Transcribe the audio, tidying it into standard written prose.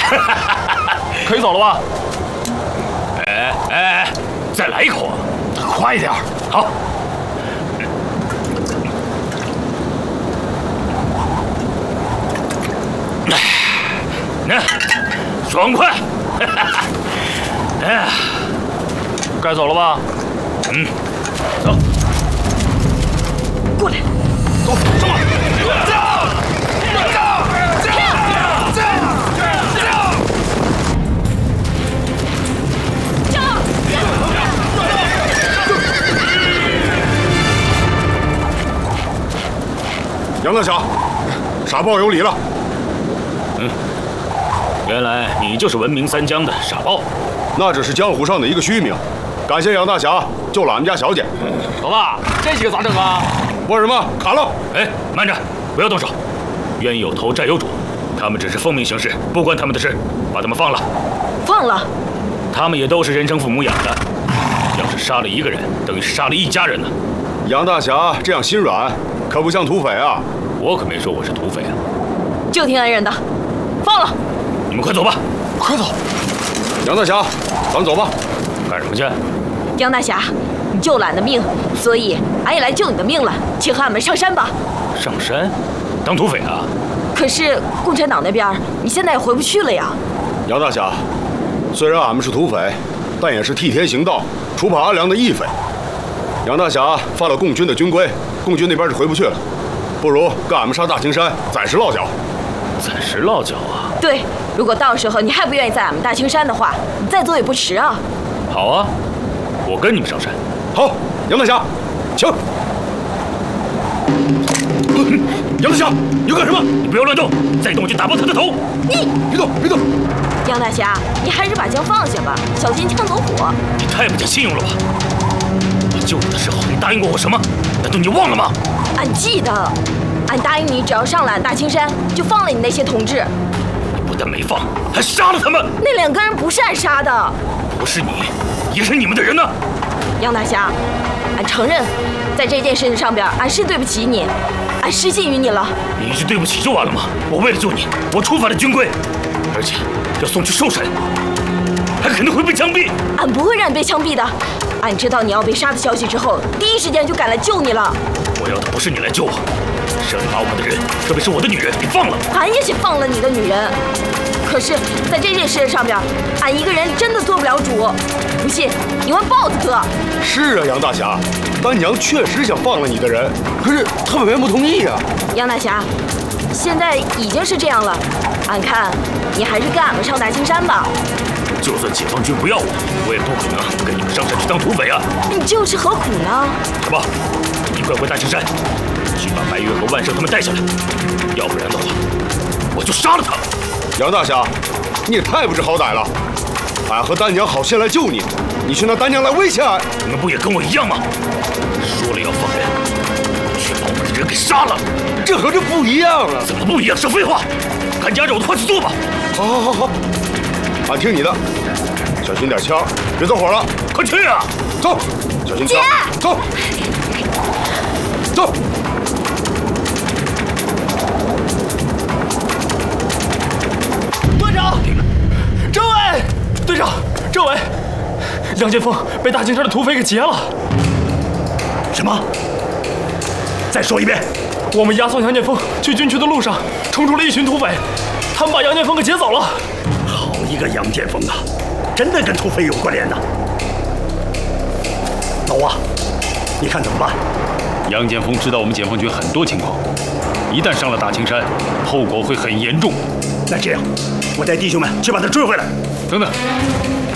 可以走了吧？ 哎，再来一口， 快一点。 好。那爽快。哎， 该走了吧？ 走。 过来， 走，上马！ 杨大侠，傻豹有礼了。 原来你就是闻名三江的傻豹。 那只是江湖上的一个虚名。感谢杨大侠救了俺们家小姐。 老大，这几个咋整啊？ 玩什么？砍了！ 哎，慢着，不要动手。冤有头债有主，他们只是奉命行事，不关他们的事，把他们放了。 放了。 他们也都是人生父母养的，要是杀了一个人，等于是杀了一家人呢。 杨大侠这样心软，可不像土匪啊！ 我可没说我是土匪啊。 就听恩人的，放了。 你们快走吧， 快走！ 杨大侠，咱们走吧。 干什么去？ 杨大侠，你救了俺的命，所以俺也来救你的命了，请和俺们上山吧。 上山？当土匪啊？ 可是共产党那边，你现在也回不去了呀。 杨大侠，虽然俺们是土匪，但也是替天行道、除暴安良的义匪。杨大侠犯了共军的军规，共军那边是回不去了，不如跟俺们上大青山暂时落脚。 暂时落脚啊？ 对，如果到时候你还不愿意在俺们大青山的话，你再走也不迟啊。 好啊，我跟你们上山。 好，杨大侠，请。杨大侠，你要干什么？ 你不要乱动，再动我就打爆他的头！ 你别动，别动！ 杨大侠，你还是把枪放下吧，小心枪走火。 你太不讲信用了吧！我救你的时候，你答应过我什么？难道你忘了吗？ 俺记得，俺答应你，只要上了俺大青山，就放了你那些同志。 你不但没放，还杀了他们！ 那2个人不是俺杀的， 不是你，也是你们的人呢！ 杨大侠，俺承认，在这件事情上边，俺是对不起你，俺失信于你了。 你一句对不起就完了吗？我为了救你，我触犯了军规，而且要送去受审，还可能会被枪毙。 俺不会让你被枪毙的。俺知道你要被杀的消息之后，第一时间就赶来救你了。 我要的不是你来救我，是让你把我的人，特别是我的女人给放了。 俺也是放了你的女人，可是在这件事上边，俺一个人真的做不了主。不信你问豹子哥。 是啊，杨大侠，丹娘确实想放了你的人，可是他们为什么不同意啊？ 杨大侠，现在已经是这样了，俺看你还是跟俺们上大青山吧。 就算解放军不要我，我也不可能跟你们上山去当土匪啊！ 你就是何苦呢？ 好吧，你快回大青山，去把白月和万胜他们带下来，要不然的话，我就杀了他。 杨大侠，你也太不知好歹了！俺和丹娘好心来救你，你却拿丹娘来威胁俺。 你们不也跟我一样吗？说了要放人，却把我们的人给杀了， 这和这不一样啊！ 怎么不一样？少废话，赶紧按照我的话去做吧。 好，俺听你的，小心点枪，别走火了。 快去啊！ 走，小心枪，走。 队长，政委，队长，政委，杨建锋被大青山的土匪给劫了。 什么？再说一遍。 我们押送杨建锋去军区的路上，冲出了一群土匪，他们把杨建锋给劫走了。 好一个杨建锋啊，真的跟土匪有关联呐！老王，你看怎么办？ 杨建锋知道我们解放军很多情况，一旦上了大青山，后果会很严重。 那这样，我带弟兄们去把他追回来。 等等。